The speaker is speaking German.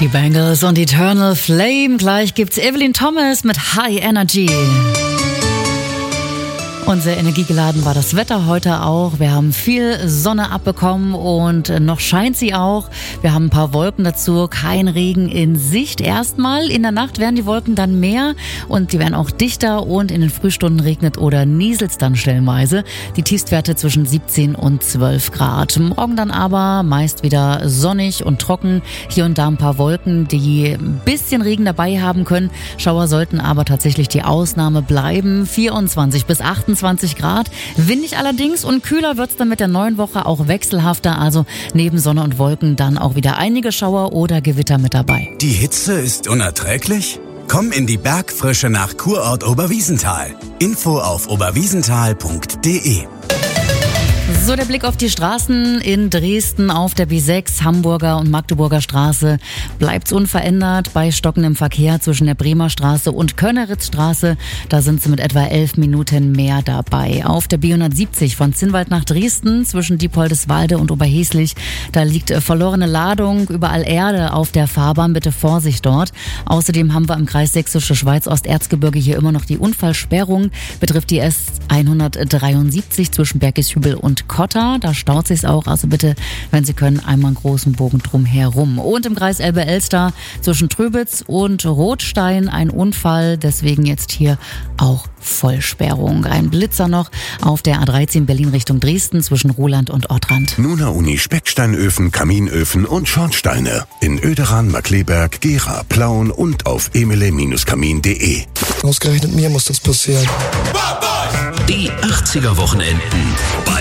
Die Bangles und Eternal Flame. Gleich gibt's Evelyn Thomas mit High Energy. Und sehr energiegeladen war das Wetter heute auch. Wir haben viel Sonne abbekommen und noch scheint sie auch. Wir haben ein paar Wolken dazu, kein Regen in Sicht erstmal. In der Nacht werden die Wolken dann mehr und die werden auch dichter und in den Frühstunden regnet oder nieselt's dann stellenweise. Die Tiefstwerte zwischen 17 und 12 Grad. Morgen dann aber meist wieder sonnig und trocken. Hier und da ein paar Wolken, die ein bisschen Regen dabei haben können. Schauer sollten aber tatsächlich die Ausnahme bleiben. 24 bis 28 Grad. Windig allerdings und kühler wird's dann mit der neuen Woche, auch wechselhafter. Also neben Sonne und Wolken dann auch wieder einige Schauer oder Gewitter mit dabei. Die Hitze ist unerträglich? Komm in die Bergfrische nach Kurort Oberwiesenthal. Info auf oberwiesenthal.de. So, der Blick auf die Straßen in Dresden auf der B6, Hamburger und Magdeburger Straße bleibt's unverändert bei stockendem Verkehr zwischen der Bremer Straße und Könneritzstraße. Da sind sie mit etwa 11 Minuten mehr dabei. Auf der B170 von Zinnwald nach Dresden zwischen Diepoldeswalde und Oberheslich, da liegt verlorene Ladung, überall Erde auf der Fahrbahn, bitte Vorsicht dort. Außerdem haben wir im Kreis Sächsische Schweiz Osterzgebirge hier immer noch die Unfallsperrung, betrifft die S173 zwischen Bergishübel und Kotter, da staut sich's auch, also bitte, wenn Sie können, einmal einen großen Bogen drum herum. Und im Kreis Elbe-Elster zwischen Tröbitz und Rothstein ein Unfall, deswegen jetzt hier auch Vollsperrung. Ein Blitzer noch auf der A13 Berlin Richtung Dresden zwischen Roland und Ortrand. Nuna Uni Specksteinöfen, Kaminöfen und Schornsteine in Öderan, Markleberg, Gera, Plauen und auf emele-kamin.de. Ausgerechnet mir muss das passieren. Die 80er Wochenenden bei